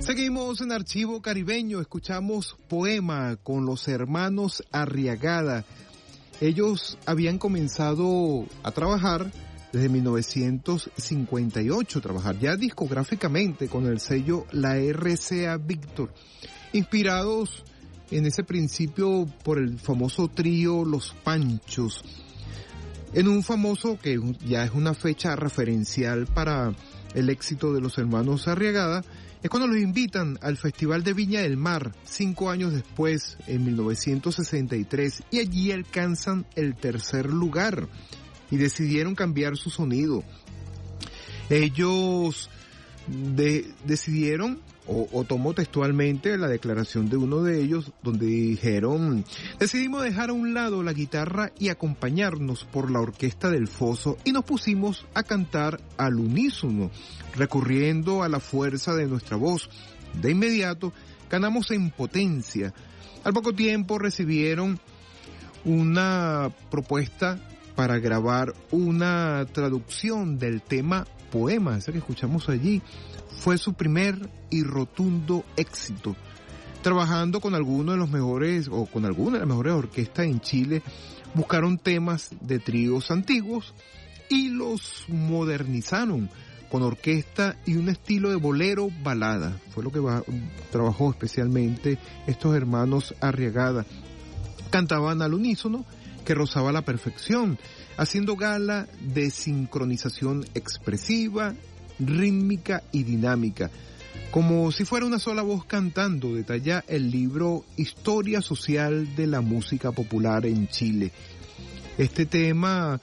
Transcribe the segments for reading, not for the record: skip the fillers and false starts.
Seguimos en Archivo Caribeño, escuchamos Poema con los hermanos Arriagada. Ellos habían comenzado a trabajar desde 1958, trabajar ya discográficamente con el sello La RCA Víctor, inspirados en ese principio por el famoso trío Los Panchos, en un famoso que ya es una fecha referencial para el éxito de los hermanos Arriagada. Es cuando los invitan al Festival de Viña del Mar, 5 años después, en 1963, y allí alcanzan el tercer lugar y decidieron cambiar su sonido. Ellos decidieron, o tomó textualmente la declaración de uno de ellos, donde dijeron: decidimos dejar a un lado la guitarra y acompañarnos por la orquesta del foso y nos pusimos a cantar al unísono, recurriendo a la fuerza de nuestra voz. De inmediato ganamos en potencia. Al poco tiempo recibieron una propuesta para grabar una traducción del tema Poema, ese que escuchamos allí. Fue su primer y rotundo éxito. Trabajando con algunos de los mejores, o con algunas de las mejores orquestas en Chile, buscaron temas de tríos antiguos y los modernizaron con orquesta y un estilo de bolero balada. Fue lo que trabajó especialmente estos hermanos Arriagada. Cantaban al unísono, que rozaba la perfección, haciendo gala de sincronización expresiva, rítmica y dinámica, como si fuera una sola voz cantando, detalla el libro Historia Social de la Música Popular en Chile. Este tema,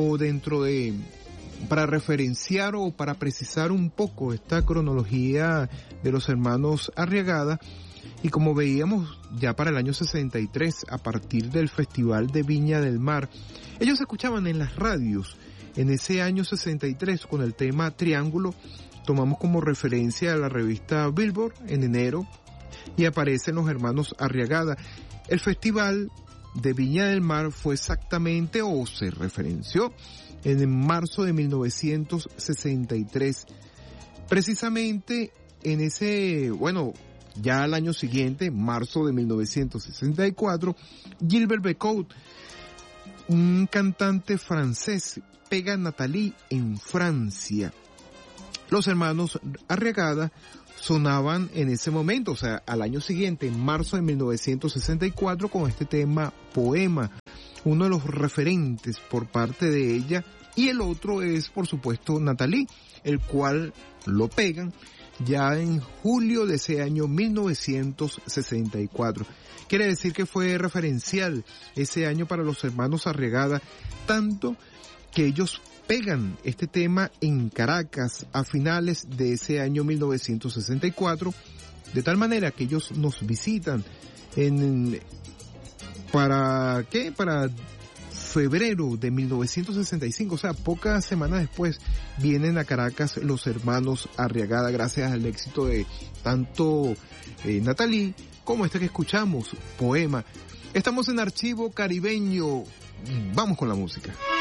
para referenciar o para precisar un poco esta cronología de los hermanos Arriagada, y como veíamos ya para el año 63, a partir del Festival de Viña del Mar, ellos se escuchaban en las radios. En ese año 63, con el tema Triángulo, tomamos como referencia a la revista Billboard en enero, y aparecen los hermanos Arriagada. El Festival de Viña del Mar fue exactamente, o se referenció, en marzo de 1963. Precisamente en ese, ya al año siguiente, marzo de 1964, Gilbert Bécaud, un cantante francés, pega Nathalie en Francia. Los hermanos Arriagada sonaban en ese momento, o sea, al año siguiente, en marzo de 1964, con este tema Poema, uno de los referentes por parte de ella, y el otro es, por supuesto, Nathalie, el cual lo pegan ya en julio de ese año 1964. Quiere decir que fue referencial ese año para los hermanos Arriagada, tanto que ellos pegan este tema en Caracas a finales de ese año 1964, de tal manera que ellos nos visitan ¿para febrero de 1965, o sea, pocas semanas después, vienen a Caracas los hermanos Arriagada, gracias al éxito de tanto Nathalie como este que escuchamos, Poema. Estamos en Archivo Caribeño, vamos con la música.